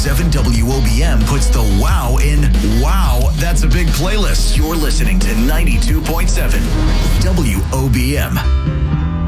92.7 WOBM puts the wow in wow, that's a big playlist. You're listening to 92.7 WOBM.